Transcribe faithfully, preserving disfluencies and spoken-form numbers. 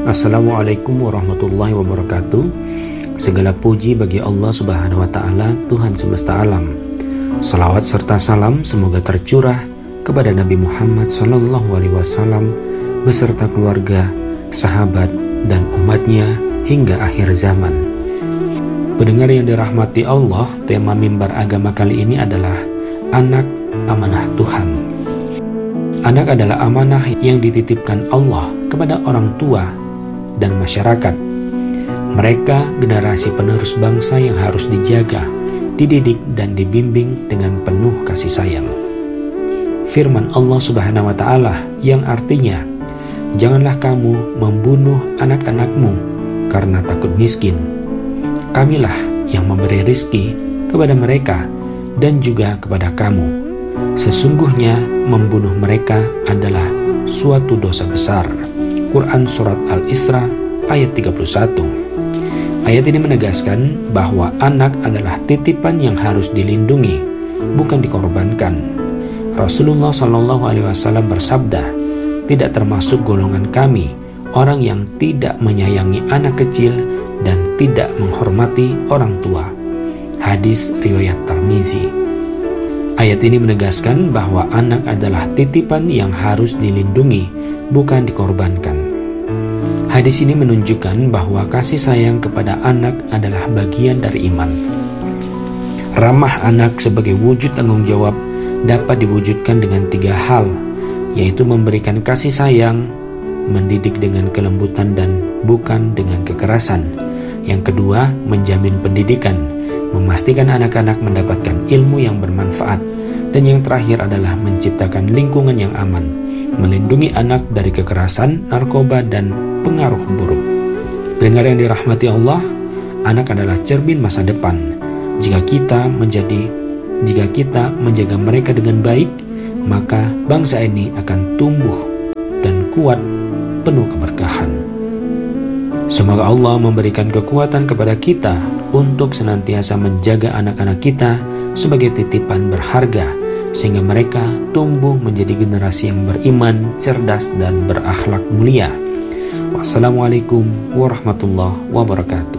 Assalamualaikum warahmatullahi wabarakatuh. Segala puji bagi Allah Subhanahu wa Ta'ala, Tuhan semesta alam. Salawat serta salam semoga tercurah kepada Nabi Muhammad Sallallahu Alaihi Wasallam beserta keluarga, sahabat, dan umatnya hingga akhir zaman. Pendengar yang dirahmati Allah, tema mimbar agama kali ini adalah anak amanah Tuhan. Anak adalah amanah yang dititipkan Allah kepada orang tua dan masyarakat. Mereka generasi penerus bangsa yang harus dijaga, dididik, dan dibimbing dengan penuh kasih sayang. Firman Allah Subhanahu wa Ta'ala yang artinya, "Janganlah kamu membunuh anak-anakmu karena takut miskin. Kamilah yang memberi rizki kepada mereka dan juga kepada kamu. Sesungguhnya membunuh mereka adalah suatu dosa besar." Quran Surat Al-Isra ayat tiga puluh satu. Ayat ini menegaskan bahwa anak adalah titipan yang harus dilindungi, bukan dikorbankan. Rasulullah Shallallahu Alaihi Wasallam bersabda, "Tidak termasuk golongan kami orang yang tidak menyayangi anak kecil dan tidak menghormati orang tua." Hadis riwayat Tirmizi. Ayat ini menegaskan bahwa anak adalah titipan yang harus dilindungi, bukan dikorbankan. Hadis ini menunjukkan bahwa kasih sayang kepada anak adalah bagian dari iman. Ramah anak sebagai wujud tanggung jawab dapat diwujudkan dengan tiga hal, yaitu memberikan kasih sayang, mendidik dengan kelembutan dan bukan dengan kekerasan. Yang kedua, menjamin pendidikan, memastikan anak-anak mendapatkan ilmu yang bermanfaat. Dan yang terakhir adalah menciptakan lingkungan yang aman, melindungi anak dari kekerasan, narkoba, dan pengaruh buruk. Pendengar yang dirahmati Allah, anak adalah cermin masa depan. Jika kita menjadi jika kita menjaga mereka dengan baik, maka bangsa ini akan tumbuh dan kuat, penuh keberkahan. Semoga Allah memberikan kekuatan kepada kita untuk senantiasa menjaga anak-anak kita sebagai titipan berharga, sehingga mereka tumbuh menjadi generasi yang beriman, cerdas, dan berakhlak mulia. Wassalamualaikum warahmatullahi wabarakatuh.